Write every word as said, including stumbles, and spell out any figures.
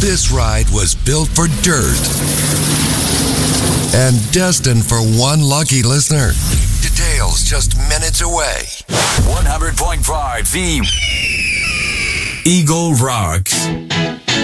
This ride was built for dirt and destined for one lucky listener. Details just minutes away. one hundred point five The Eagle Rock.